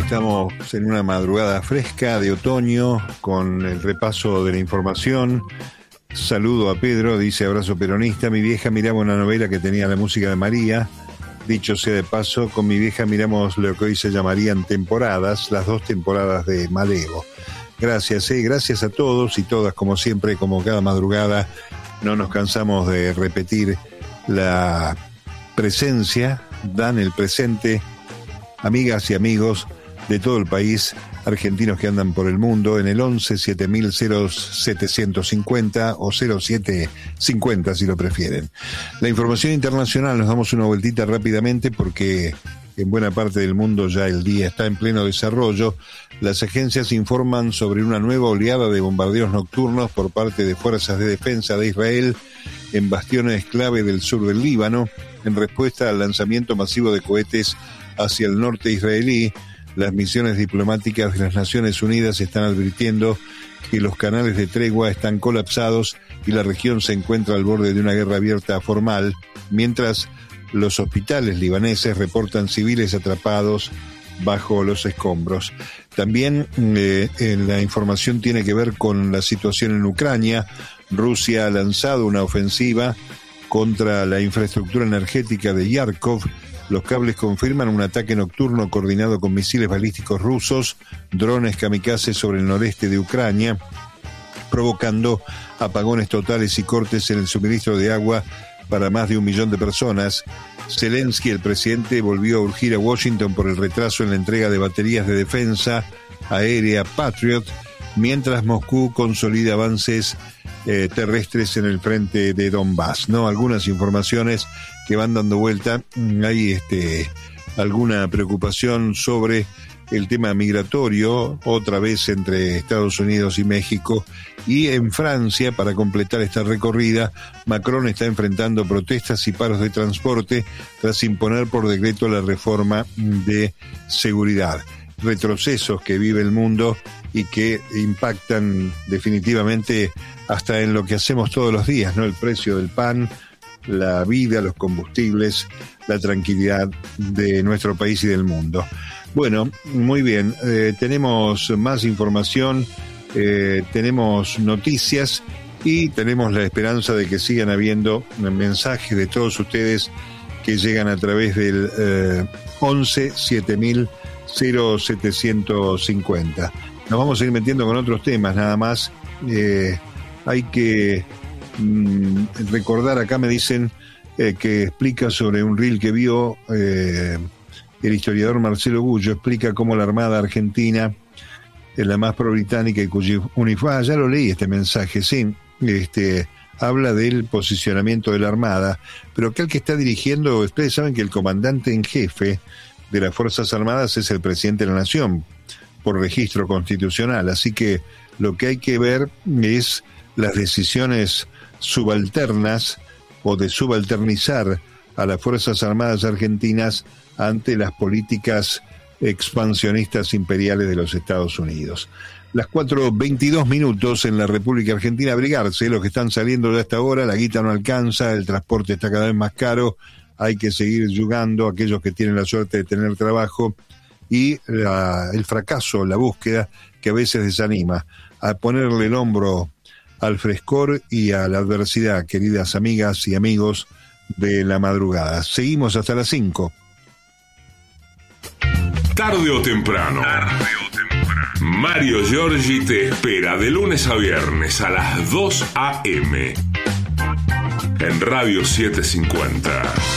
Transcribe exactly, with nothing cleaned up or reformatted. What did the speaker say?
Estamos en una madrugada fresca de otoño con el repaso de la información. Saludo a Pedro, dice abrazo peronista. Mi vieja miraba una novela que tenía la música de María. Dicho sea de paso, con mi vieja miramos lo que hoy se llamarían temporadas, las dos temporadas de Malevo. Gracias, eh, gracias a todos y todas, como siempre, como cada madrugada. No nos cansamos de repetir la presencia, dan el presente, amigas y amigos de todo el país, argentinos que andan por el mundo, en el once siete mil setecientos cincuenta o cero siete cincuenta si lo prefieren. La información internacional, nos damos una vueltita rápidamente porque en buena parte del mundo ya el día está en pleno desarrollo. Las agencias informan sobre una nueva oleada de bombardeos nocturnos por parte de fuerzas de defensa de Israel en bastiones clave del sur del Líbano, en respuesta al lanzamiento masivo de cohetes hacia el norte israelí. Las misiones diplomáticas de las Naciones Unidas están advirtiendo que los canales de tregua están colapsados y la región se encuentra al borde de una guerra abierta formal, mientras los hospitales libaneses reportan civiles atrapados bajo los escombros. También eh, en la información tiene que ver con la situación en Ucrania. Rusia ha lanzado una ofensiva contra la infraestructura energética de Yarkov. Los cables confirman un ataque nocturno coordinado con misiles balísticos rusos, drones kamikazes sobre el noreste de Ucrania, provocando apagones totales y cortes en el suministro de agua para más de un millón de personas. Zelensky, el presidente, volvió a urgir a Washington por el retraso en la entrega de baterías de defensa aérea Patriot, mientras Moscú consolida avances eh, terrestres en el frente de Donbass, ¿no? Algunas informaciones que van dando vuelta. Hay este, alguna preocupación sobre el tema migratorio, otra vez entre Estados Unidos y México. Y en Francia, para completar esta recorrida, Macron está enfrentando protestas y paros de transporte tras imponer por decreto la reforma de seguridad. Retrocesos que vive el mundo y que impactan definitivamente hasta en lo que hacemos todos los días, ¿no? El precio del pan, la vida, los combustibles, la tranquilidad de nuestro país y del mundo. Bueno, muy bien, eh, tenemos más información, eh, tenemos noticias y tenemos la esperanza de que sigan habiendo mensajes de todos ustedes que llegan a través del eh, once siete mil setecientos cincuenta. Nos vamos a ir metiendo con otros temas, nada más. Eh, hay que mmm, recordar, acá me dicen eh, que explica sobre un reel que vio eh, el historiador Marcelo Gullo, explica cómo la Armada Argentina es la más pro-británica y cuyo uniforme, ah, ya lo leí este mensaje, sí, este, habla del posicionamiento de la Armada, pero aquel que está dirigiendo, ustedes saben que el comandante en jefe de las Fuerzas Armadas es el presidente de la Nación, por registro constitucional, así que lo que hay que ver es las decisiones subalternas o de subalternizar a las Fuerzas Armadas argentinas ante las políticas expansionistas imperiales de los Estados Unidos. Las cuatro veintidós minutos en la República Argentina, abrigarse, los que están saliendo de esta hora, la guita no alcanza, el transporte está cada vez más caro, hay que seguir yugando a aquellos que tienen la suerte de tener trabajo y la, el fracaso, la búsqueda que a veces desanima, a ponerle el hombro al frescor y a la adversidad, queridas amigas y amigos de la madrugada. Seguimos hasta las cinco. Tarde o temprano. Tarde o temprano. Mario Giorgi te espera de lunes a viernes a las dos a eme en Radio setecientos cincuenta.